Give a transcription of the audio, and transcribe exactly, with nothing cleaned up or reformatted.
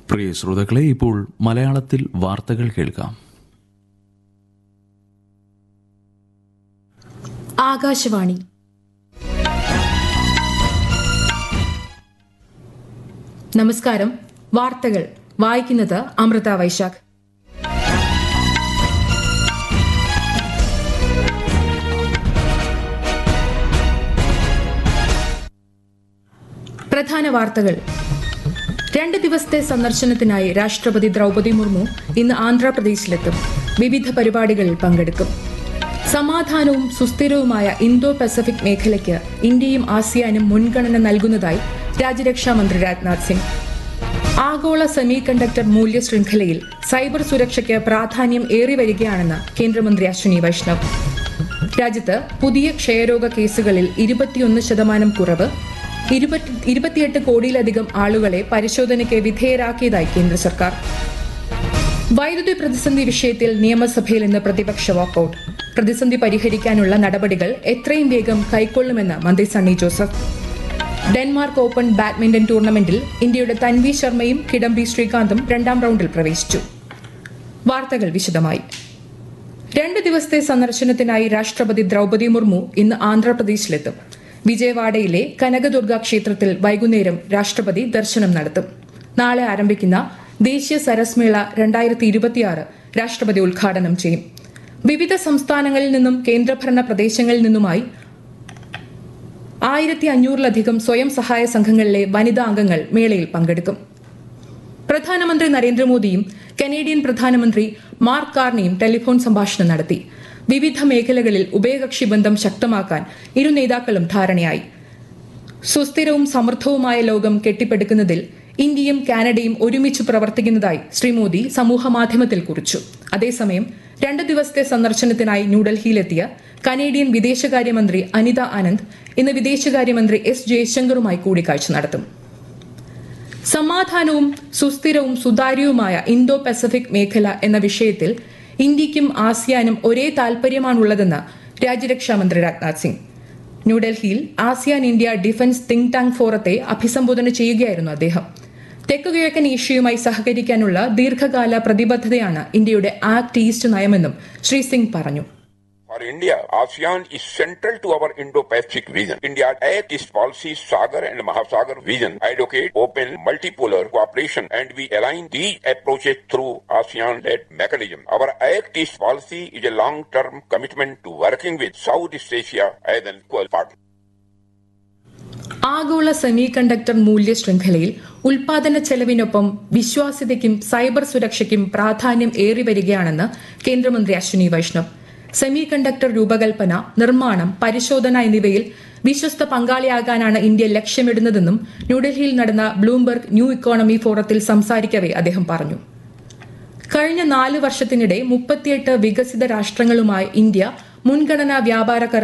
പ്രിയ ശ്രോതാക്കളെ, ഇപ്പോൾ മലയാളത്തിൽ വാർത്തകൾ കേൾക്കാം. ആകാശവാണി. നമസ്കാരം. വാർത്തകൾ വായിക്കുന്നത് അമൃത വൈശാഖ്. പ്രധാന വാർത്തകൾ. രണ്ട് ദിവസത്തെ സന്ദർശനത്തിനായി രാഷ്ട്രപതി ദ്രൗപദി മുർമു ഇന്ന് ആന്ധ്രാപ്രദേശിലെത്തും. വിവിധ പരിപാടികളിൽ പങ്കെടുക്കും. സമാധാനവും സുസ്ഥിരവുമായ ഇന്തോ പസഫിക് മേഖലയ്ക്ക് ഇന്ത്യയും ആസിയാനും മുൻഗണന നൽകുന്നതായി രാജ്യരക്ഷാമന്ത്രി രാജ്നാഥ് സിംഗ്. ആഗോള സെമി കണ്ടക്ടർ മൂല്യ ശൃംഖലയിൽ സൈബർ സുരക്ഷയ്ക്ക് പ്രാധാന്യം ഏറിവരികയാണെന്ന് കേന്ദ്രമന്ത്രി അശ്വിനി വൈഷ്ണവ്. രാജ്യത്ത് പുതിയ ക്ഷയരോഗ കേസുകളിൽ ഇരുപത്തിയൊന്ന് ശതമാനം കുറവ്. ഇരുപത്തിയെട്ട് കോടിയിലധികം ആളുകളെ പരിശോധനയ്ക്ക് വിധേയരാക്കിയതായി കേന്ദ്ര സർക്കാർ. വൈദ്യുതി പ്രതിസന്ധി വിഷയത്തിൽ നിയമസഭയിൽ ഇന്ന് പ്രതിപക്ഷ വാക്കൌട്ട്. പ്രതിസന്ധി പരിഹരിക്കാനുള്ള നടപടികൾ എത്രയും വേഗം കൈക്കൊള്ളുമെന്ന് മന്ത്രി Sunny Joseph. Denmark open badminton ടൂർണമെന്റിൽ ഇന്ത്യയുടെ തൻവി ശർമ്മയും കിഡംബി ശ്രീകാന്തും രണ്ടാം റൌണ്ടിൽ പ്രവേശിച്ചു. വാർത്തകൾ വിശദമായി. രണ്ട് ദിവസത്തെ സന്ദർശനത്തിനായി രാഷ്ട്രപതി ദ്രൗപദി മുർമു ഇന്ന് ആന്ധ്രാപ്രദേശിലെത്തും. വിജയവാഡയിലെ കനകദുർഗ ക്ഷേത്രത്തിൽ വൈകുന്നേരം രാഷ്ട്രപതി ദർശനം നടത്തും. നാളെ ആരംഭിക്കുന്ന ദേശീയ സരസ് മേള രണ്ടായിരത്തി ഇരുപത്തിയാറ് രാഷ്ട്രപതി ഉദ്ഘാടനം ചെയ്യും. വിവിധ സംസ്ഥാനങ്ങളിൽ നിന്നും കേന്ദ്രഭരണ പ്രദേശങ്ങളിൽ നിന്നുമായി ആയിരത്തി അഞ്ഞൂറിലധികം സ്വയം സഹായ സംഘങ്ങളിലെ വനിതാ അംഗങ്ങൾ മേളയിൽ പങ്കെടുക്കും. പ്രധാനമന്ത്രി നരേന്ദ്രമോദിയും കനേഡിയൻ പ്രധാനമന്ത്രി മാർക്ക് കാർണിയും ടെലിഫോൺ സംഭാഷണം നടത്തി. വിവിധ മേഖലകളിൽ ഉഭയകക്ഷി ബന്ധം ശക്തമാക്കാൻ ഇരു നേതാക്കളും ധാരണയായി. സുസ്ഥിരവും സമൃദ്ധവുമായ ലോകം കെട്ടിപ്പടുക്കുന്നതിൽ ഇന്ത്യയും കാനഡയും ഒരുമിച്ച് പ്രവർത്തിക്കുന്നതായി ശ്രീ മോദി സമൂഹമാധ്യമത്തിൽ കുറിച്ചു. അതേസമയം രണ്ട് ദിവസത്തെ സന്ദർശനത്തിനായി ന്യൂഡൽഹിയിലെത്തിയ കനേഡിയൻ വിദേശകാര്യമന്ത്രി അനിത ആനന്ദ് ഇന്ന് വിദേശകാര്യമന്ത്രി എസ് ജയശങ്കറുമായി കൂടിക്കാഴ്ച നടത്തും. സമാധാനവും സുസ്ഥിരവും സുതാര്യവുമായ ഇന്തോ പസഫിക് മേഖല എന്ന വിഷയത്തിൽ ഇന്ത്യയ്ക്കും ആസിയാനും ഒരേ താൽപര്യമാണുള്ളതെന്ന് രാജ്യരക്ഷാമന്ത്രി രാജ്നാഥ് സിംഗ്. ന്യൂഡൽഹിയിൽ ASEAN India defence think tank ഫോറത്തെ അഭിസംബോധന ചെയ്യുകയായിരുന്നു അദ്ദേഹം. തെക്കുകിഴക്കൻ ഏഷ്യയുമായി സഹകരിക്കാനുള്ള ദീർഘകാല പ്രതിബദ്ധതയാണ് ഇന്ത്യയുടെ ആക്ട് ഈസ്റ്റ് നയമെന്നും ശ്രീ സിംഗ് പറഞ്ഞു. For India, ASEAN is central to our Indo-Pacific vision. India's Act East policy, Sagar and Mahasagar vision advocate open multipolar cooperation, and we align these approaches through ASEAN-led mechanism. Our Act East policy is a long-term commitment to working with Southeast Asia as an equal partner. ആഗോള semi conductor മൂല്യ ശൃംഖലയിൽ ഉൽപാദന ചെലവിനൊപ്പം വിശ്വാസ്യതയ്ക്കും cyber സുരക്ഷയ്ക്കും പ്രാധാന്യം ഏറിവരികയാണെന്ന് കേന്ദ്രമന്ത്രി Ashwini Vaishnav. Semi conductor രൂപകൽപ്പന, നിർമ്മാണം, പരിശോധന എന്നിവയിൽ വിശ്വസ്ത പങ്കാളിയാകാനാണ് ഇന്ത്യ ലക്ഷ്യമിടുന്നതെന്നും ന്യൂഡൽഹിയിൽ നടന്ന ബ്ലൂംബർഗ് ന്യൂ ഇക്കോണമി ഫോറത്തിൽ സംസാരിക്കവെ അദ്ദേഹം പറഞ്ഞു. കഴിഞ്ഞ നാല് വർഷത്തിനിടെ മുപ്പത്തിയെട്ട് വികസിത രാഷ്ട്രങ്ങളുമായി ഇന്ത്യ മുൻഗണനാ വ്യാപാര